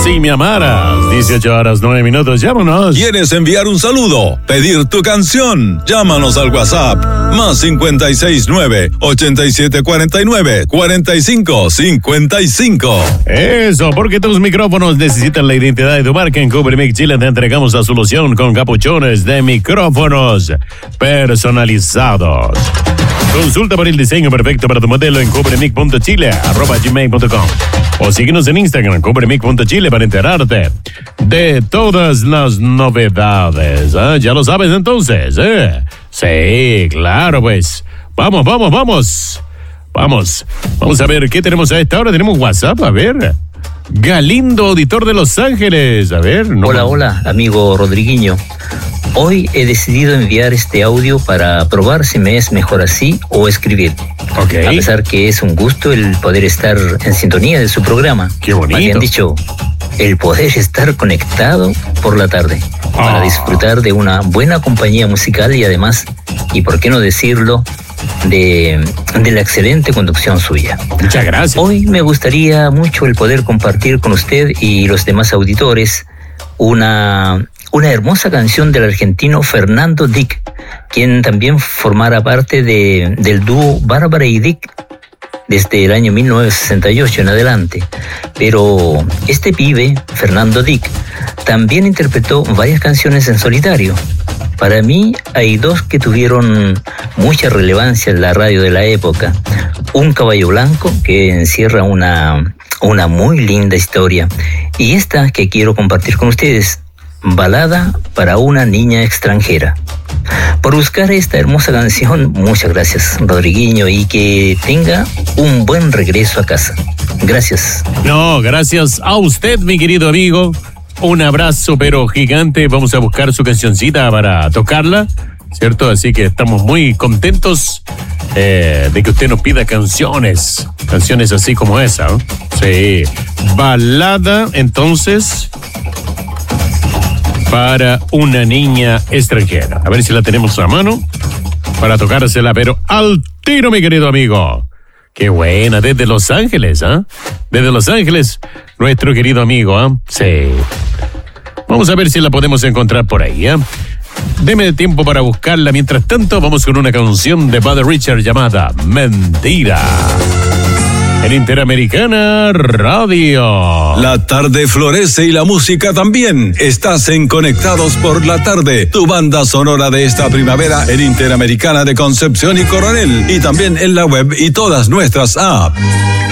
Si me amaras, 18:09, llámanos. ¿Quieres enviar un saludo? ¿Pedir tu canción? Llámanos al WhatsApp, más 569-8749-4555. Eso, porque tus micrófonos necesitan la identidad de tu marca. En Cubrimic Chile te entregamos la solución con capuchones de micrófonos personalizados. Consulta por el diseño perfecto para tu modelo en cubrimic.chile@gmail.com o síguenos en Instagram, cubrimic.chile, para enterarte de todas las novedades. Ya lo sabes entonces, Sí, claro, pues. Vamos a ver qué tenemos a esta hora. Tenemos WhatsApp, a ver. Galindo, auditor de Los Ángeles, a ver. Hola, amigo Rodriguinho. Hoy he decidido enviar este audio para probar si me es mejor así o escribir. Okay. A pesar que es un gusto el poder estar en sintonía de su programa. Qué bonito. Me habían dicho, el poder estar conectado por la tarde para disfrutar de una buena compañía musical y además, y por qué no decirlo, de la excelente conducción suya. Muchas gracias. Hoy me gustaría mucho el poder compartir con usted y los demás auditores una hermosa canción del argentino Fernando Dick, quien también formara parte del dúo Bárbara y Dick desde el año 1968 en adelante. Pero este pibe, Fernando Dick, también interpretó varias canciones en solitario. Para mí hay dos que tuvieron mucha relevancia en la radio de la época. Un caballo blanco, que encierra una muy linda historia, y esta que quiero compartir con ustedes, Balada para una niña extranjera. Por buscar esta hermosa canción, muchas gracias, Rodriguinho, y que tenga un buen regreso a casa. Gracias. No, gracias a usted, mi querido amigo. Un abrazo pero gigante. Vamos a buscar su cancioncita para tocarla, ¿cierto? Así que estamos muy contentos de que usted nos pida canciones así como esa, ¿no? Sí. Balada, entonces, para una niña extranjera. A ver si la tenemos a mano para tocársela, pero al tiro, mi querido amigo. Qué buena, desde Los Ángeles, Desde Los Ángeles, nuestro querido amigo, Sí. Vamos a ver si la podemos encontrar por ahí, Deme tiempo para buscarla. Mientras tanto, vamos con una canción de Buddy Richard llamada Mentira. En Interamericana Radio. La tarde florece y la música también. Estás en Conectados por la Tarde, tu banda sonora de esta primavera en Interamericana de Concepción y Coronel, y también en la web y todas nuestras apps.